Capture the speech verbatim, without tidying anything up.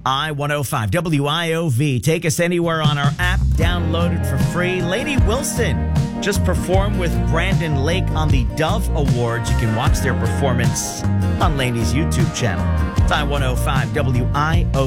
I one oh five W I O V. Take us anywhere on our app. Download it for free. Lainey Wilson just performed with Brandon Lake on the Dove Awards. You can watch their performance on Lainey's YouTube channel. It's I one oh five W I O V.